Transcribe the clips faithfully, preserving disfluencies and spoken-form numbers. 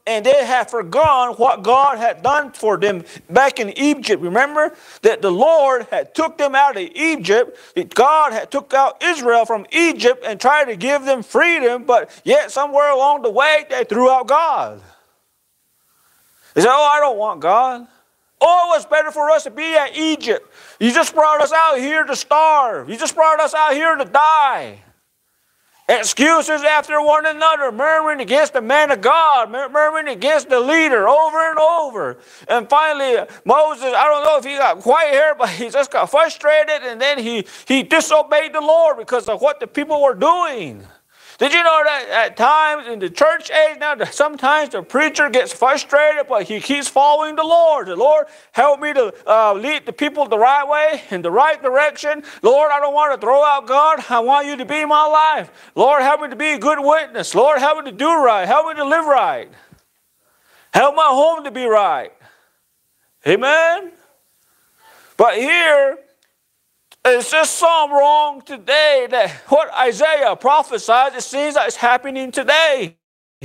and they had forgotten what God had done for them back in Egypt. Remember that the Lord had took them out of Egypt. God had took out Israel from Egypt and tried to give them freedom, but yet somewhere along the way they threw out God. They said, oh, I don't want God. Oh, it was better for us to be at Egypt. You just brought us out here to starve. You just brought us out here to die. Excuses after one another, murmuring against the man of God, murmuring against the leader over and over. And finally, Moses, I don't know if he got quiet here, but he just got frustrated, and then he, he disobeyed the Lord because of what the people were doing. Did you know that at times in the church age now, sometimes the preacher gets frustrated, but he keeps following the Lord. The Lord, help me to uh, lead the people the right way, in the right direction. Lord, I don't want to throw out God. I want you to be in my life. Lord, help me to be a good witness. Lord, help me to do right. Help me to live right. Help my home to be right. Amen? But here, it's just some wrong today that what Isaiah prophesied, it seems that it's happening today.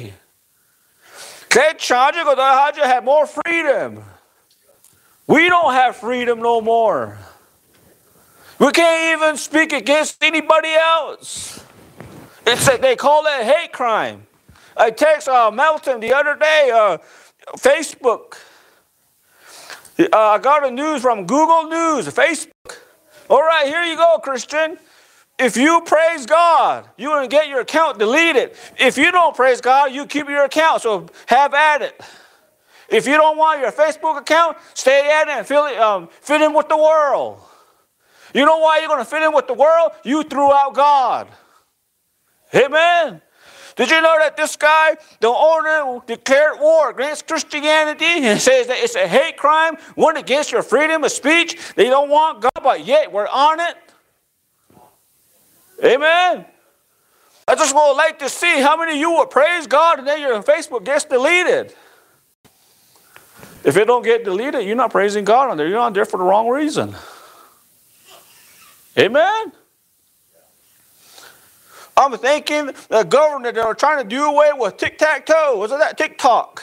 They charge you because they have more freedom. We don't have freedom no more. We can't even speak against anybody else. It's a, they call it a hate crime. I text uh, Melton the other day, uh, Facebook. Uh, I got a news from Google News, Facebook. All right, here you go, Christian. If you praise God, you're going to get your account deleted. If you don't praise God, you keep your account, so have at it. If you don't want your Facebook account, stay at it and fill, it, um, fit in with the world. You know why you're going to fit in with the world? You threw out God. Amen. Did you know that this guy, the owner, declared war against Christianity and says that it's a hate crime, one against your freedom of speech? They don't want God, but yet we're on it. Amen. I just would like to see how many of you would praise God and then your Facebook gets deleted. If it don't get deleted, you're not praising God on there. You're on there for the wrong reason. Amen. I'm thinking the government, they are trying to do away with tic-tac-toe. Wasn't that TikTok?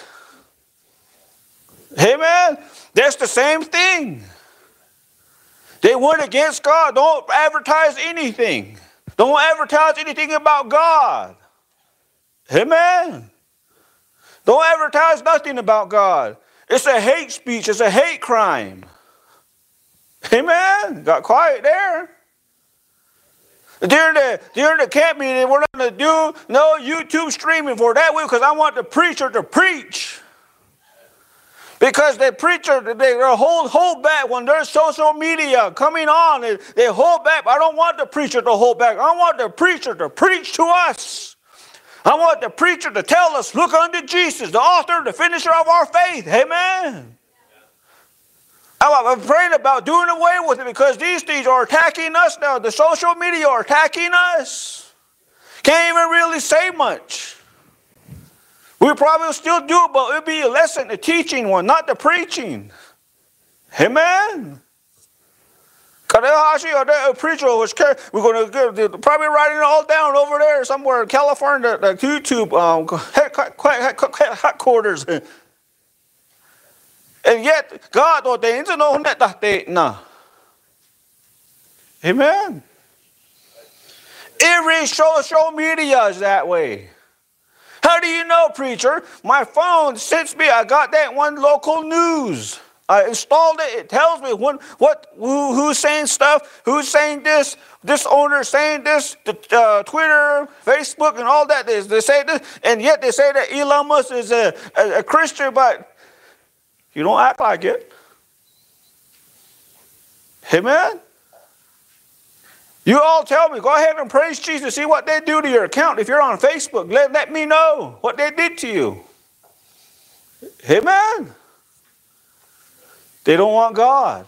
Amen. That's the same thing. They went against God. Don't advertise anything. Don't advertise anything about God. Amen. Don't advertise nothing about God. It's a hate speech. It's a hate crime. Amen. Got quiet there. During the, during the camp meeting, we're not going to do no YouTube streaming for that week because I want the preacher to preach. Because the preacher, they hold, hold back when there's social media coming on. They, they hold back. I don't want the preacher to hold back. I want the preacher to preach to us. I want the preacher to tell us, look unto Jesus, the author, the finisher of our faith. Amen. I'm praying about doing away with it because these things are attacking us now. The social media are attacking us. Can't even really say much. We probably still do it, but it'll be a lesson, the teaching one, not the preaching. Amen. A preacher was we're going to probably writing it all down over there somewhere in California, the YouTube um, headquarters. And yet, God ordains and no net na. Amen. Every social media is that way. How do you know, preacher? My phone sends me, I got that one local news. I installed it. It tells me when, what, who, who's saying stuff, who's saying this, this owner saying this, the, uh, Twitter, Facebook, and all that. They, they say this, and yet they say that Elon Musk is a, a, a Christian, but you don't act like it. Amen? You all tell me, go ahead and praise Jesus. See what they do to your account. If you're on Facebook, let, let me know what they did to you. Amen? They don't want God.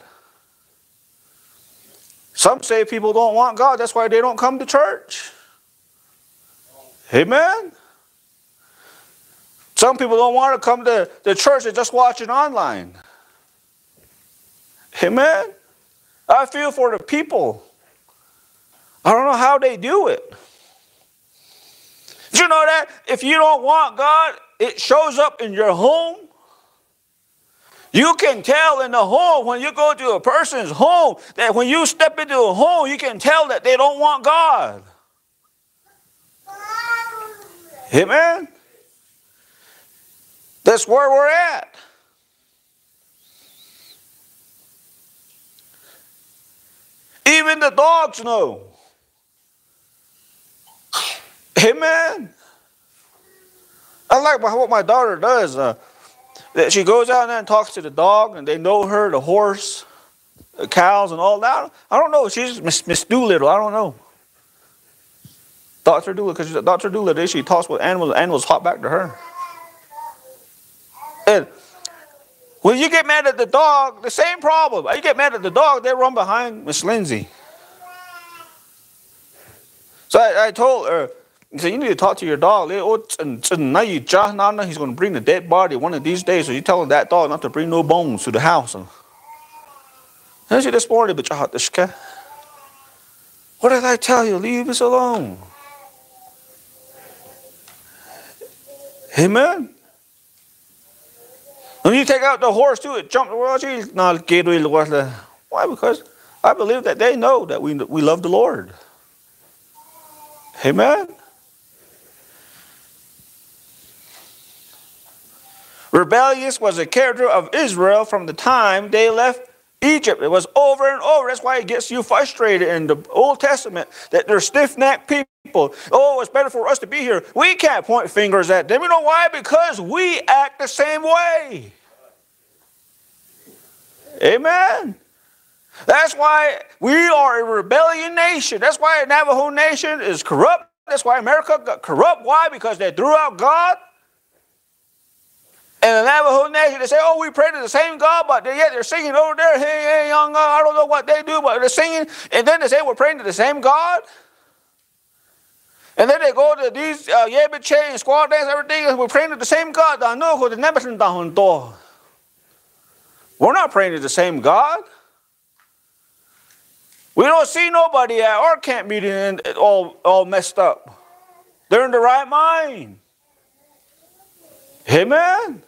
Some say people don't want God. That's why they don't come to church. Amen? Some people don't want to come to the church. They just watch it online. Amen? I feel for the people. I don't know how they do it. Did you know that if you don't want God, it shows up in your home. You can tell in the home, when you go to a person's home, that when you step into a home, you can tell that they don't want God. Amen? That's where we're at. Even the dogs know. Amen? I like what my daughter does. Uh, that she goes out there and talks to the dog, and they know her, the horse, the cows, and all that. I don't know. She's Miss, Miss Doolittle. I don't know. Doctor Doolittle, because Doctor Doolittle, she talks with animals, animals hop back to her. And when you get mad at the dog, the same problem. You get mad at the dog, they run behind Miss Lindsay. So I, I told her, he said, you need to talk to your dog. He's going to bring the dead body one of these days. So you tell that dog not to bring no bones to the house. And I said, this morning, but what did I tell you? Leave us alone. Amen. When you take out the horse too, it jumped the world. Why? Because I believe that they know that we, we love the Lord. Amen. Rebellious was the character of Israel from the time they left Egypt. It was over and over. That's why it gets you frustrated in the Old Testament that they're stiff-necked people. Oh, it's better for us to be here. We can't point fingers at them. You know why? Because we act the same way. Amen. That's why we are a rebellion nation. That's why the Navajo nation is corrupt. That's why America got corrupt. Why? Because they threw out God. And the Navajo nation, they say, oh, we pray to the same God, but they, yet they're singing over there, hey, hey, young God, I don't know what they do, but they're singing. And then they say, we're praying to the same God. And then they go to these uh, Yebiche and squad dance, everything, and we're praying to the same God. We're not praying to the same God. We don't see nobody at our camp meeting all, all messed up. They're in the right mind. Amen.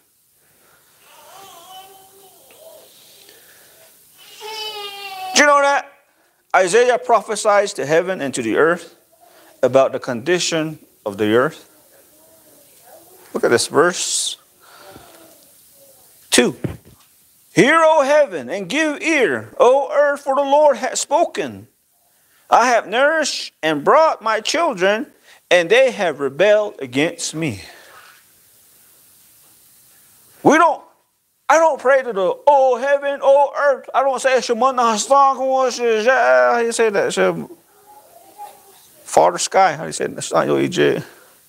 Do you know that? Isaiah prophesies to heaven and to the earth about the condition of the earth. Look at this verse two. Hear, O heaven, and give ear, O earth, for the Lord hath spoken. I have nourished and brought my children, and they have rebelled against me. We don't, I don't pray to the, oh heaven, oh earth. I don't say, how do you say that? Father sky, how do you say that?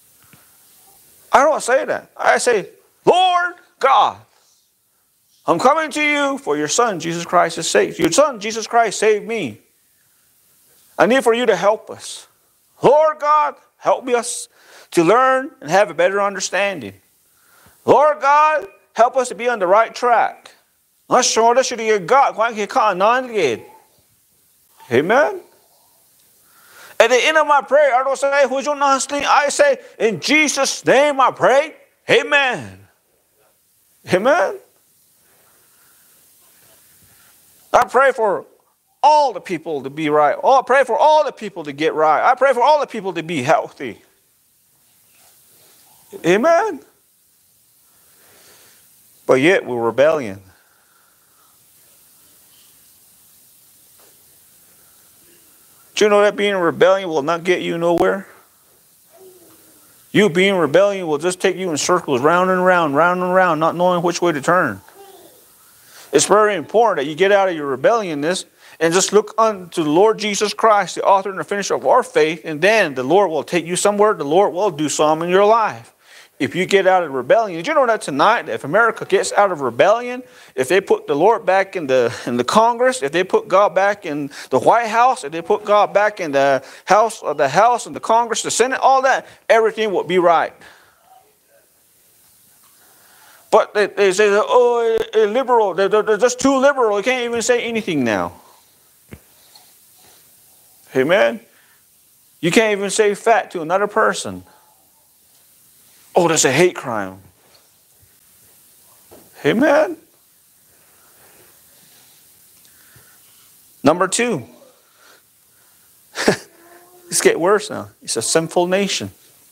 I don't say that. I say, Lord God, I'm coming to you for your son, Jesus Christ's sake. Your son, Jesus Christ, saved me. I need for you to help us. Lord God, help us to learn and have a better understanding. Lord God, help us to be on the right track. Amen. At the end of my prayer, I don't say, I say, in Jesus' name I pray. Amen. Amen. I pray for all the people to be right. Oh, I pray for all the people to get right. I pray for all the people to be healthy. Amen. But yet we're rebellion. Do you know that being in rebellion will not get you nowhere? You being in rebellion will just take you in circles, round and round, round and round, not knowing which way to turn. It's very important that you get out of your rebelliousness and just look unto the Lord Jesus Christ, the author and the finisher of our faith, and then the Lord will take you somewhere. The Lord will do some in your life. If you get out of rebellion, did you know that tonight, if America gets out of rebellion, if they put the Lord back in the in the Congress, if they put God back in the White House, if they put God back in the House, or the House and the Congress, the Senate, all that, everything will be right. But they, they say, oh, liberal, they're, they're just too liberal. You can't even say anything now. Amen. You can't even say fat to another person. Oh, that's a hate crime. Amen. Number two. It's getting worse now. It's a sinful nation.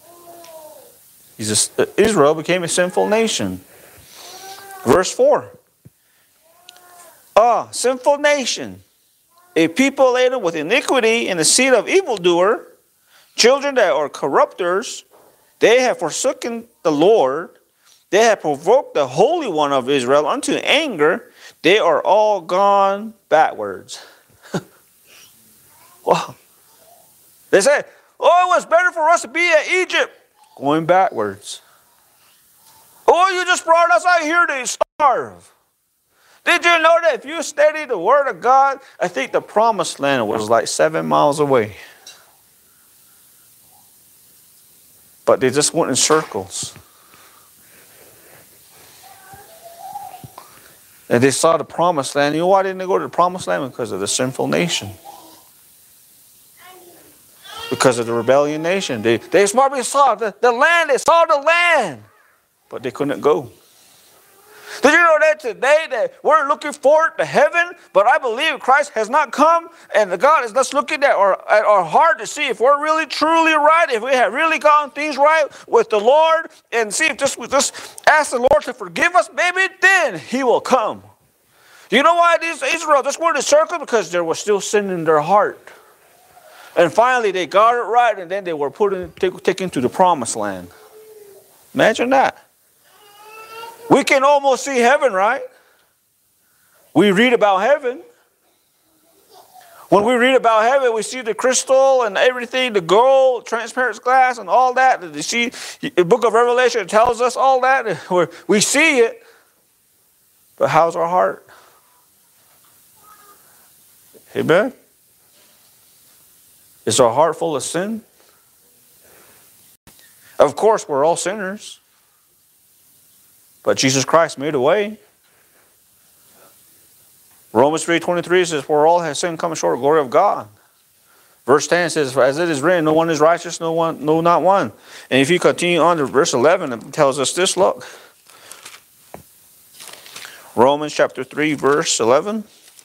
He's a, Israel became a sinful nation. Verse four. Ah, sinful nation, a people laden with iniquity and the seed of evildoer, children that are corrupters, they have forsaken the Lord, they have provoked the Holy One of Israel unto anger, they are all gone backwards. Wow. They say, oh, it was better for us to be at Egypt. Going backwards. Oh, you just brought us out here to starve. Did you know that if you study the Word of God, I think the promised land was like seven miles away. But they just went in circles. And they saw the promised land. You know why didn't they go to the promised land? Because of the sinful nation. Because of the rebellion nation. They, they probably saw the, the land. They saw the land. But they couldn't go. Did you know that today that we're looking forward to heaven, but I believe Christ has not come, and the God is just looking at our, at our heart to see if we're really truly right, if we have really gotten things right with the Lord, and see if just we just ask the Lord to forgive us, maybe then He will come. You know why these Israel just went in a circle? Because there was still sin in their heart. And finally they got it right, and then they were put in, taken to the promised land. Imagine that. We can almost see heaven, right? We read about heaven. When we read about heaven, we see the crystal and everything, the gold, transparent glass, and all that. You see, the book of Revelation tells us all that. We see it. But how's our heart? Amen? Is our heart full of sin? Of course, we're all sinners. But Jesus Christ made a way. Romans three twenty-three says, for all have sinned, come short of the glory of God. Verse ten says, as it is written, no one is righteous, no one, no, not one. And if you continue on to verse eleven, it tells us this, look. Romans chapter three, verse eleven.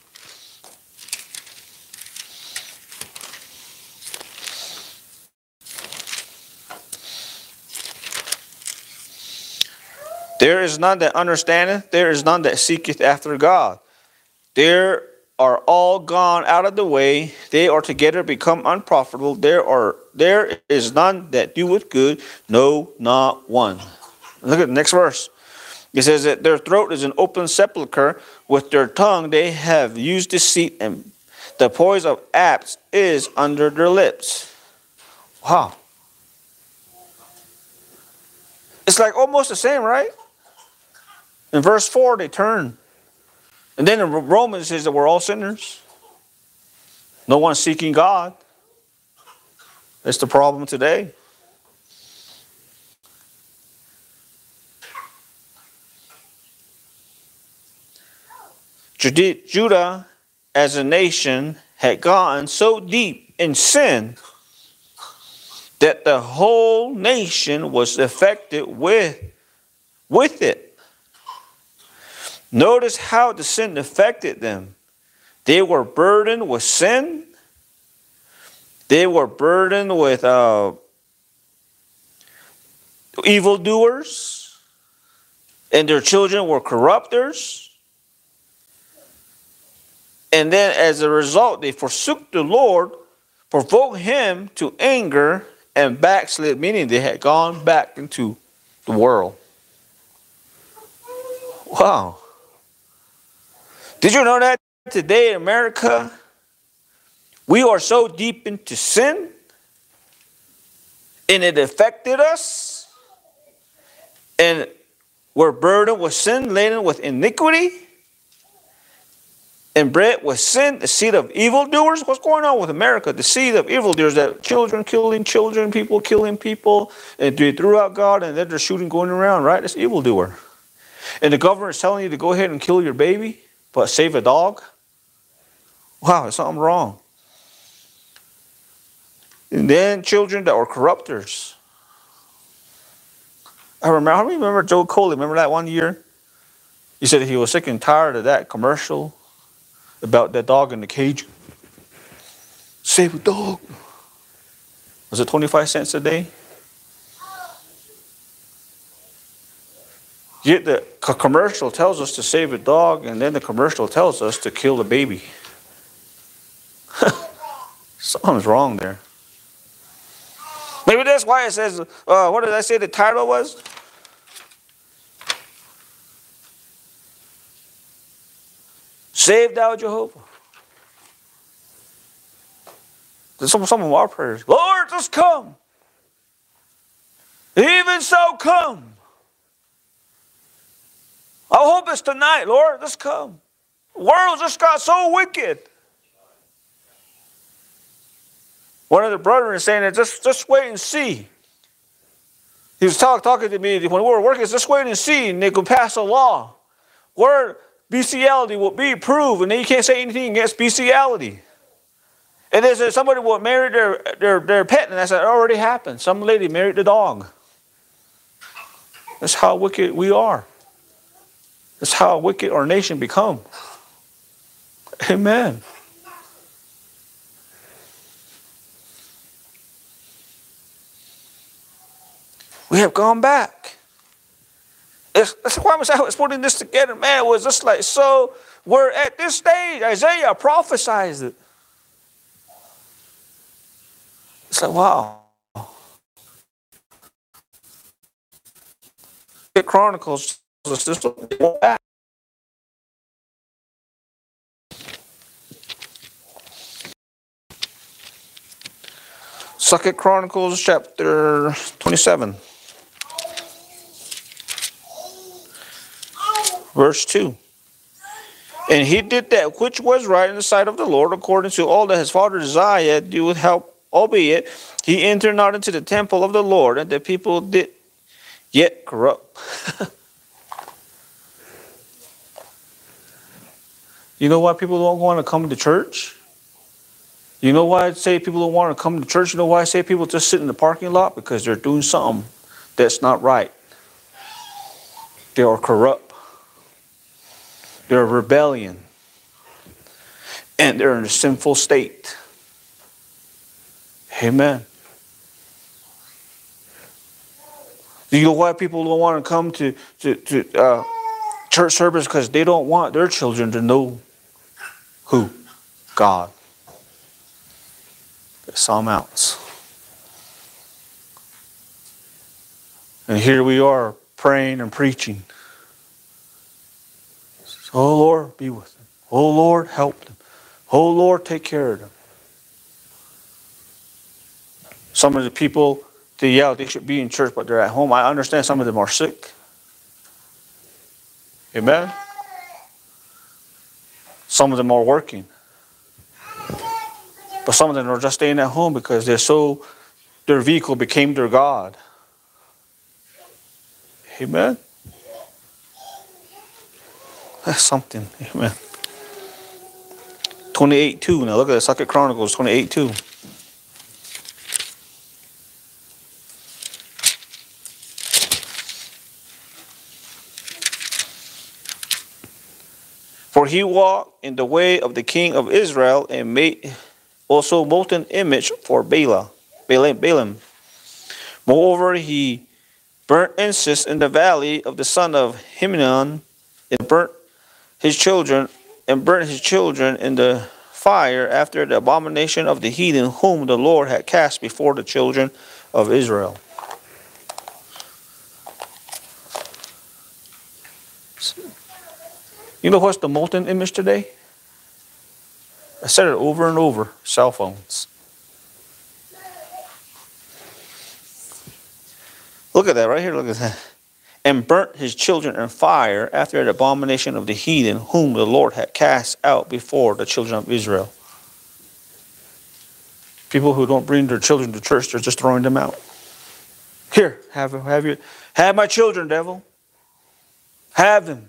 There is none that understandeth, there is none that seeketh after God. There are all gone out of the way, they are together become unprofitable. There are there is none that doeth good, no, not one. Look at the next verse. It says that their throat is an open sepulchre, with their tongue they have used deceit, and the poise of apes is under their lips. Wow. It's like almost the same, right? In verse four, they turn. And then in Romans, it says that we're all sinners. No one's seeking God. That's the problem today. Judah, as a nation, had gone so deep in sin that the whole nation was affected with, with it. Notice how the sin affected them. They were burdened with sin. They were burdened with uh, evildoers. And their children were corrupters. And then as a result, they forsook the Lord, provoked Him to anger, and backslid, meaning they had gone back into the world. Wow. Did you know that today in America, we are so deep into sin, and it affected us, and we're burdened with sin, laden with iniquity, and bred with sin, the seed of evildoers? What's going on with America? The seed of evildoers, that children killing children, people killing people, and they threw out God, and then they're shooting going around, right? That's evildoer. And the government is telling you to go ahead and kill your baby, but save a dog? Wow, there's something wrong. And then children that were corrupters. I remember, how do you remember Joe Coley? Remember that one year? He said he was sick and tired of that commercial about that dog in the cage. Save a dog. Was it twenty-five cents a day? Yet the commercial tells us to save a dog, and then the commercial tells us to kill the baby. Something's wrong there. Maybe that's why it says, uh, what did I say the title was? Save thou Jehovah. Some, some of our prayers, Lord, just come. Even so, come. I hope it's tonight, Lord, just come. The world just got so wicked. One of the brethren is saying that just, just wait and see. He was talk, talking to me when we were working, just wait and see, and they could pass a law where bestiality will be approved, and then you can't say anything against bestiality. And they said somebody will marry their, their, their pet, and I said, it already happened. Some lady married the dog. That's how wicked we are. That's how wicked our nation become. Amen. We have gone back. It's, that's why I was putting this together. Man, it was just like, so we're at this stage. Isaiah prophesied it. It's like, wow. It Chronicles tells us this will back. Second Chronicles chapter twenty-seven. Verse two. And he did that which was right in the sight of the Lord, according to all that his father Uzziah did with help. Albeit, he entered not into the temple of the Lord, and the people did yet corrupt. You know why people don't want to come to church? You know why I say people don't want to come to church? You know why I say people just sit in the parking lot? Because they're doing something that's not right. They are corrupt. They're rebellion. And they're in a sinful state. Amen. Do you know why people don't want to come to, to, to uh, church service? Because they don't want their children to know who? God. Some else. And here we are praying and preaching. Oh Lord, be with them. Oh Lord, help them. Oh Lord, take care of them. Some of the people, they, yeah, they should be in church, but they're at home. I understand some of them are sick. Amen? Some of them are working. But some of them are just staying at home because they're so, their vehicle became their God. Amen? That's something. Amen. twenty-eight two. Now look at the Second Chronicles twenty-eight two. For he walked in the way of the king of Israel and made also molten image for Baalah, Balaam, Balaam. Moreover, he burnt incense in the valley of the son of Hinnom, and burnt his children, and burnt his children in the fire after the abomination of the heathen whom the Lord had cast before the children of Israel. You know what's the molten image today? I said it over and over. Cell phones. Look at that right here. Look at that. And burnt his children in fire after the abomination of the heathen whom the Lord had cast out before the children of Israel. People who don't bring their children to church, they're just throwing them out. Here, have, have, your, have my children, devil. Have them.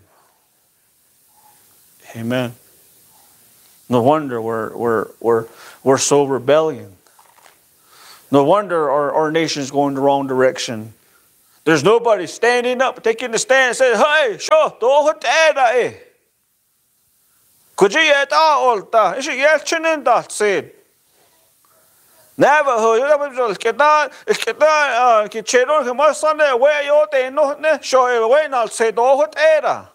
Amen. No wonder we're, we're, we're, we're so rebellion. No wonder our, our nation is going the wrong direction. There's nobody standing up, taking the stand and saying, hey, sure, do it eh. Could you get all that? Is it yet in that said? Never heard it. Get that, get that, get cheddar, come on Sunday, where you're there, no, show you away, and I'll say, do it eh.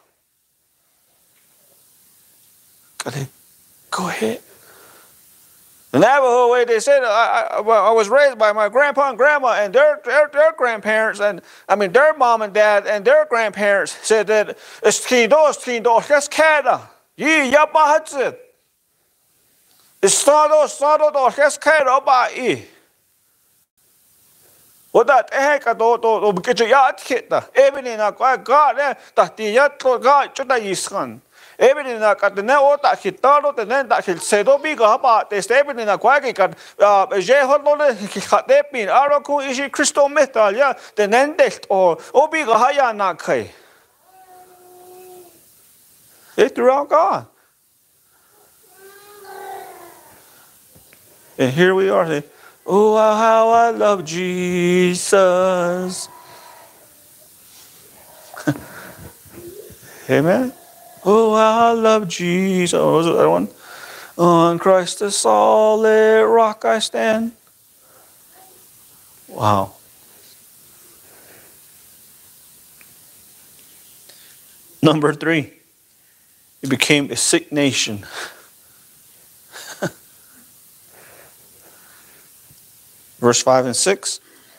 Go ahead. The Navajo way they said, I, I, I was raised by my grandpa and grandma and their, their, their grandparents, and I mean their mom and dad and their grandparents said that it's tindo, it's tindo, that's kada. Yi yapa hatsit. It's sado, sado, that's kada ba e. What that ehka do do do get you yat kita. Even in a God, eh, that the yat God, chuta yiskan. Everything that got the net that he thought the net that he said, "Oh, big about this." Everything that quite got uh, Jehovah he got that been. Araku is crystal metal, yeah. The net that or oh, big higher not kai. It throughout God. And here we are saying, "Oh, how I love Jesus." Amen. Oh, I love Jesus. Oh, was it that one? On Christ the solid rock I stand. Wow. Number three, it became a sick nation. Verse five and six.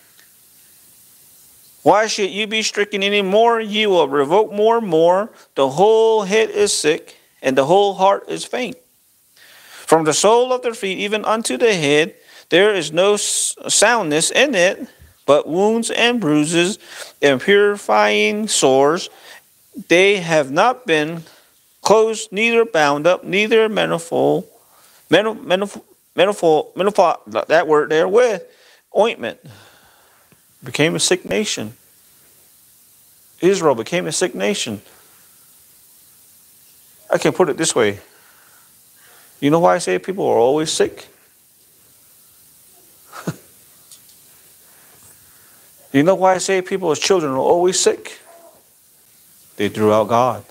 Why should you be stricken any more? You will revoke more and more. The whole head is sick, and the whole heart is faint. From the sole of their feet even unto the head, there is no soundness in it, but wounds and bruises and purifying sores. They have not been closed, neither bound up, neither manifold, manifold, manifold, manifold, that word there with ointment. Became a sick nation. Israel became a sick nation. I can put it this way. You know why I say people are always sick? You know why I say people as children are always sick? They threw out God.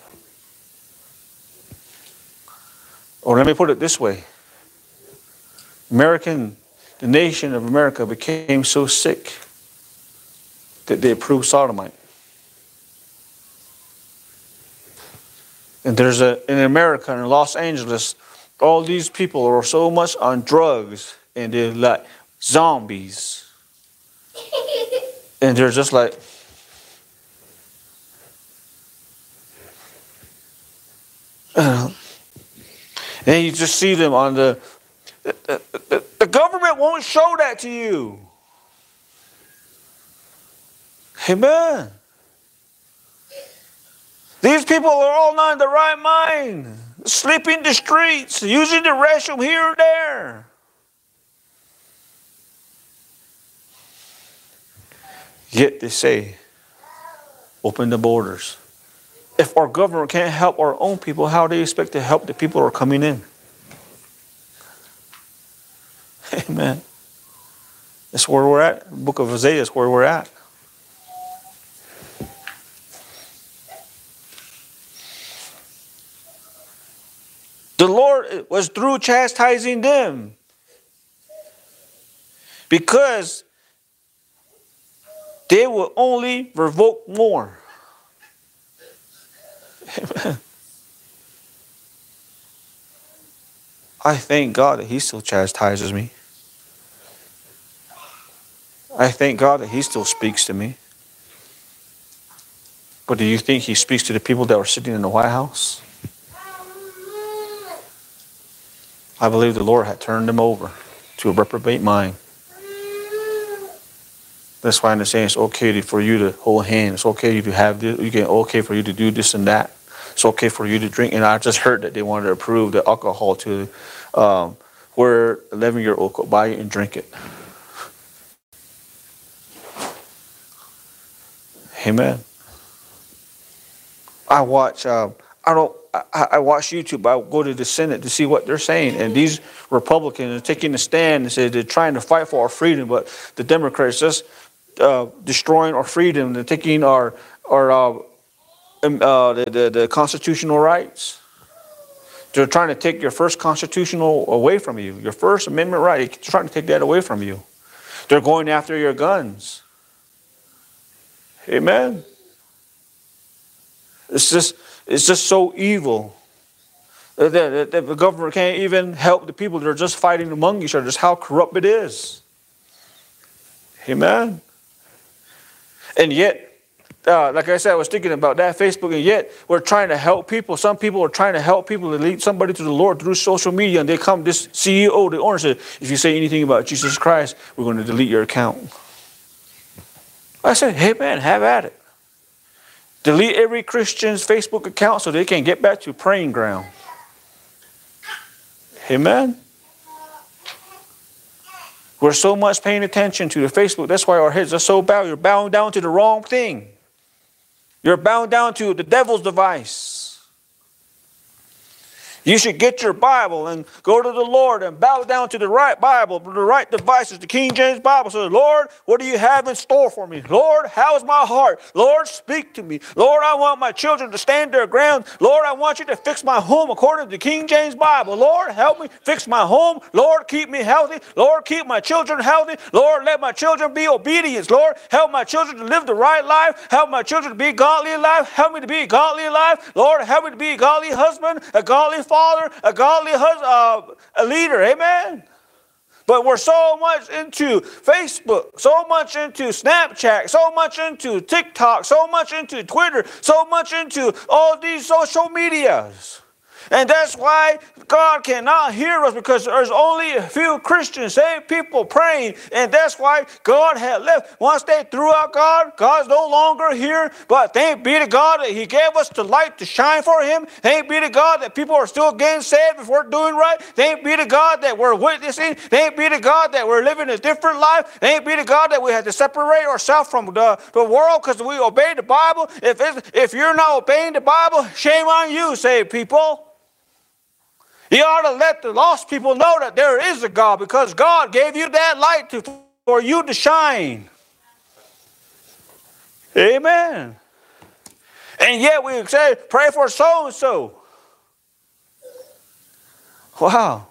Or let me put it this way. American, the nation of America became so sick that they approved sodomite. And there's a, in America, in Los Angeles, all these people are so much on drugs and they're like zombies. And they're just like, uh, and you just see them on the, the, the, the government won't show that to you. Amen. These people are all not in the right mind. Sleeping in the streets, using the restroom here and there. Yet they say, open the borders. If our government can't help our own people, how do they expect to help the people who are coming in? Amen. That's where we're at. The book of Isaiah is where we're at. The Lord was through chastising them because they will only revoke more. Amen. I thank God that He still chastises me. I thank God that He still speaks to me. But do you think He speaks to the people that were sitting in the White House? I believe the Lord had turned them over to a reprobate mind. That's why I understand it's okay for you to hold hands. It's okay to have this. You can okay for you to do this and that. It's okay for you to drink. And I just heard that they wanted to approve the alcohol to um, where eleven-year-old could buy it and drink it. Amen. I watch. Uh, I don't. I, I watch YouTube. I go to the Senate to see what they're saying, and these Republicans are taking a stand and say they're trying to fight for our freedom, but the Democrats just uh, destroying our freedom. They're taking our our uh, um, uh, the, the the constitutional rights. They're trying to take your first constitutional away from you. Your First Amendment right. They're trying to take that away from you. They're going after your guns. Amen. It's just it's just so evil. The, the, the government can't even help the people that are just fighting among each other. Just how corrupt it is. Amen. And yet, uh, like I said, I was thinking about that Facebook, and yet we're trying to help people. Some people are trying to help people to lead somebody to the Lord through social media, and they come, this C E O, the owner said, if you say anything about Jesus Christ, we're going to delete your account. I said, hey man, have at it. Delete every Christian's Facebook account so they can get back to praying ground. Amen. We're so much paying attention to the Facebook. That's why our heads are so bowed. You're bowing down to the wrong thing. You're bowing down to the devil's device. You should get your Bible and go to the Lord and bow down to the right Bible, the right devices, the King James Bible. So, Lord, what do you have in store for me? Lord, how's my heart? Lord, speak to me. Lord, I want my children to stand their ground. Lord, I want you to fix my home according to the King James Bible. Lord, help me fix my home. Lord, keep me healthy. Lord, keep my children healthy. Lord, let my children be obedient. Lord, help my children to live the right life. Help my children to be godly life. Help me to be a godly life. Lord, help me to be a godly husband, a godly father, a godly husband, uh, a leader. Amen. But we're so much into Facebook, so much into Snapchat, so much into TikTok, so much into Twitter, so much into all these social medias. And that's why God cannot hear us, because there's only a few Christians, saved people praying. And that's why God had left. Once they threw out God, God's no longer here. But thank be to God that He gave us the light to shine for Him. Thank be to God that people are still getting saved if we're doing right. Thank be to God that we're witnessing. Thank be to God that we're living a different life. Thank be to God that we have to separate ourselves from the, the world because we obey the Bible. If, it's, if you're not obeying the Bible, shame on you, saved people. You ought to let the lost people know that there is a God, because God gave you that light to, for you to shine. Amen. And yet we say, pray for so-and-so. Wow.